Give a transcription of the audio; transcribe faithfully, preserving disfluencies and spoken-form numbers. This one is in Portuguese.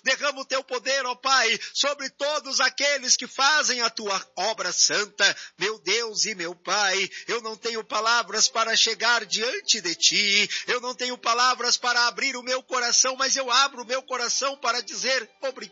derrama o teu poder, ó Pai, sobre todos aqueles que fazem a tua obra santa. Meu Deus e meu Pai, eu não tenho palavras para chegar diante de ti, eu não tenho palavras para abrir o meu coração, mas eu abro o meu coração para dizer obrigado.